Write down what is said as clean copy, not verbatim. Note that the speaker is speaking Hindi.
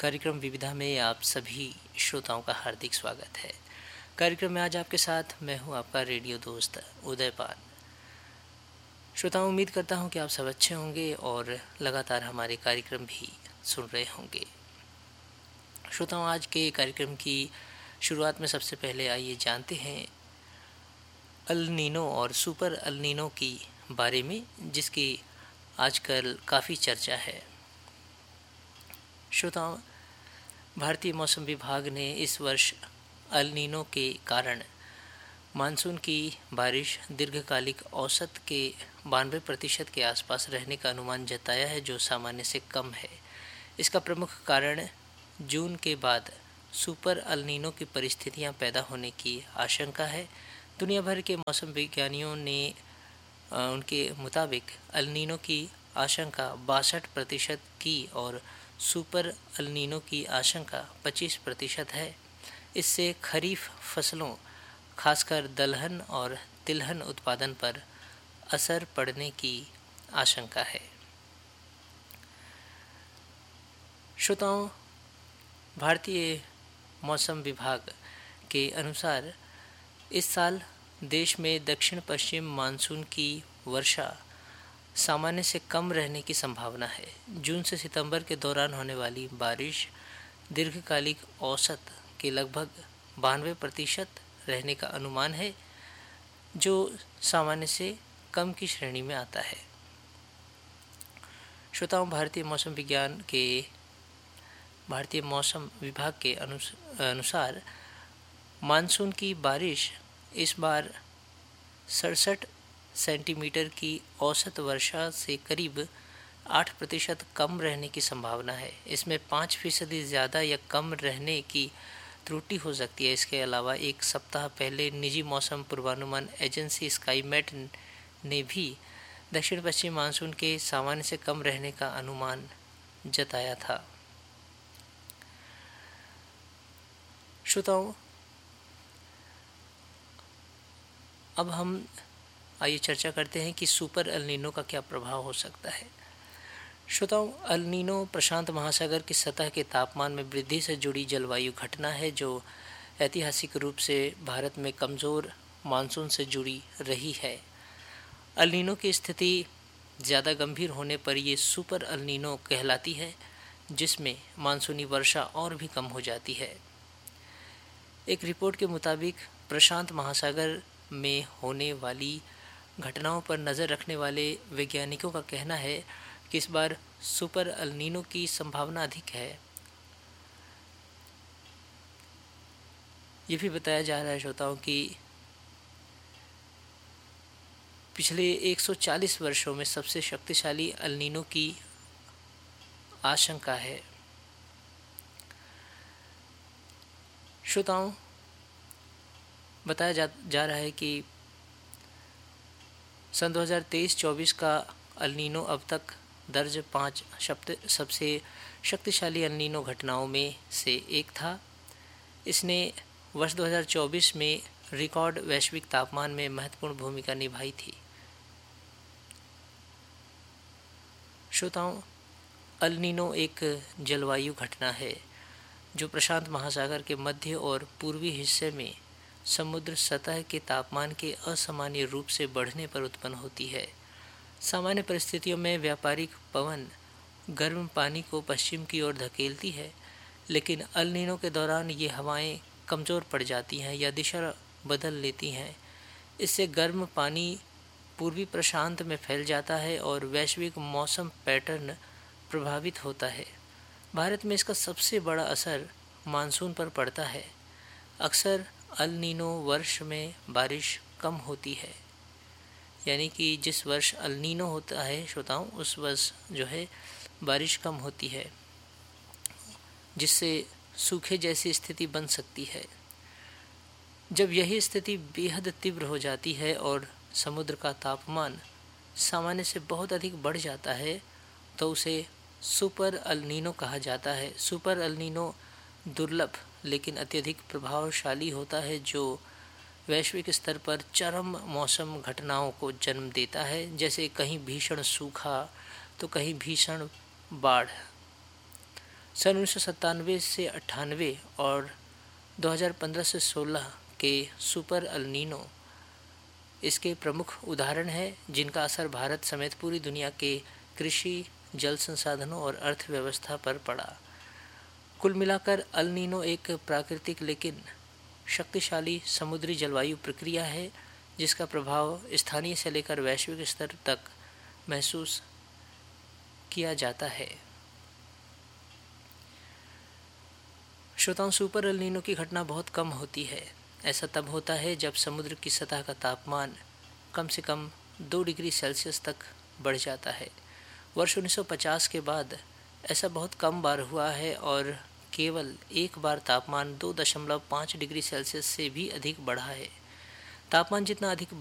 कार्यक्रम विविधा में आप सभी श्रोताओं का हार्दिक स्वागत है। कार्यक्रम में आज आपके साथ मैं हूं आपका रेडियो दोस्त उदयपाल। श्रोताओं, उम्मीद करता हूं कि आप सब अच्छे होंगे और लगातार हमारे कार्यक्रम भी सुन रहे होंगे। श्रोताओं, आज के कार्यक्रम की शुरुआत में सबसे पहले आइए जानते हैं अल नीनो और सुपर अल नीनो की बारे में, जिसकी आजकल काफ़ी चर्चा है। श्रोताओं, भारतीय मौसम विभाग ने इस वर्ष अल नीनो के कारण मानसून की बारिश दीर्घकालिक औसत के 92% के आसपास रहने का अनुमान जताया है, जो सामान्य से कम है। इसका प्रमुख कारण जून के बाद सुपर अल नीनो की परिस्थितियां पैदा होने की आशंका है। दुनिया भर के मौसम विज्ञानियों ने उनके मुताबिक अल नीनो की आशंका 62% की और सुपर अल नीनो की आशंका 25% है। इससे खरीफ फसलों, खासकर दलहन और तिलहन उत्पादन पर असर पड़ने की आशंका है। श्रोताओं, भारतीय मौसम विभाग के अनुसार इस साल देश में दक्षिण पश्चिम मानसून की वर्षा सामान्य से कम रहने की संभावना है। जून से सितंबर के दौरान होने वाली बारिश दीर्घकालिक औसत के लगभग 92% रहने का अनुमान है, जो सामान्य से कम की श्रेणी में आता है। श्रोताओं, भारतीय मौसम विभाग के अनुसार मानसून की बारिश इस बार 67 सेंटीमीटर की औसत वर्षा से करीब 8% कम रहने की संभावना है। इसमें 5% ज़्यादा या कम रहने की त्रुटि हो सकती है। इसके अलावा एक सप्ताह पहले निजी मौसम पूर्वानुमान एजेंसी स्काईमेट ने भी दक्षिण पश्चिम मानसून के सामान्य से कम रहने का अनुमान जताया था। श्रोताओं, अब हम आइए चर्चा करते हैं कि सुपर अल नीनो का क्या प्रभाव हो सकता है। श्रोताओं, अल नीनो प्रशांत महासागर की सतह के तापमान में वृद्धि से जुड़ी जलवायु घटना है, जो ऐतिहासिक रूप से भारत में कमज़ोर मानसून से जुड़ी रही है। अल नीनो की स्थिति ज़्यादा गंभीर होने पर ये सुपर अल नीनो कहलाती है, जिसमें मानसूनी वर्षा और भी कम हो जाती है। एक रिपोर्ट के मुताबिक प्रशांत महासागर में होने वाली घटनाओं पर नज़र रखने वाले वैज्ञानिकों का कहना है कि इस बार सुपर अल नीनो की संभावना अधिक है। ये भी बताया जा रहा है श्रोताओं कि पिछले 140 वर्षों में सबसे शक्तिशाली अल नीनो की आशंका है। श्रोताओं, बताया जा रहा है कि सन 2023-24 का अल नीनो अब तक दर्ज 5 सबसे शक्तिशाली अल नीनो घटनाओं में से एक था। इसने वर्ष 2024 में रिकॉर्ड वैश्विक तापमान में महत्वपूर्ण भूमिका निभाई थी। श्रोताओं, अल नीनो एक जलवायु घटना है जो प्रशांत महासागर के मध्य और पूर्वी हिस्से में समुद्र सतह के तापमान के असामान्य रूप से बढ़ने पर उत्पन्न होती है। सामान्य परिस्थितियों में व्यापारिक पवन गर्म पानी को पश्चिम की ओर धकेलती है, लेकिन अल नीनो के दौरान ये हवाएं कमज़ोर पड़ जाती हैं या दिशा बदल लेती हैं। इससे गर्म पानी पूर्वी प्रशांत में फैल जाता है और वैश्विक मौसम पैटर्न प्रभावित होता है। भारत में इसका सबसे बड़ा असर मानसून पर पड़ता है। अक्सर अल नीनो वर्ष में बारिश कम होती है, यानी कि जिस वर्ष अल नीनो होता है श्रोताओं, उस वर्ष जो है बारिश कम होती है, जिससे सूखे जैसी स्थिति बन सकती है। जब यही स्थिति बेहद तीव्र हो जाती है और समुद्र का तापमान सामान्य से बहुत अधिक बढ़ जाता है, तो उसे सुपर अल नीनो कहा जाता है। सुपर अल नीनो दुर्लभ लेकिन अत्यधिक प्रभावशाली होता है, जो वैश्विक स्तर पर चरम मौसम घटनाओं को जन्म देता है, जैसे कहीं भीषण सूखा तो कहीं भीषण बाढ़। सन 1997 से 98 और 2015 से 16 के सुपर अल नीनो इसके प्रमुख उदाहरण हैं, जिनका असर भारत समेत पूरी दुनिया के कृषि, जल संसाधनों और अर्थव्यवस्था पर पड़ा। कुल मिलाकर अल नीनो एक प्राकृतिक लेकिन शक्तिशाली समुद्री जलवायु प्रक्रिया है, जिसका प्रभाव स्थानीय से लेकर वैश्विक स्तर तक महसूस किया जाता है। श्रोताओं, सुपर अल नीनो की घटना बहुत कम होती है। ऐसा तब होता है जब समुद्र की सतह का तापमान कम से कम 2 डिग्री सेल्सियस तक बढ़ जाता है। वर्ष 1950 के बाद ऐसा बहुत कम बार हुआ है और केवल एक बार तापमान 2.5 डिग्री सेल्सियस से भी अधिक बढ़ा है। तापमान जितना अधिक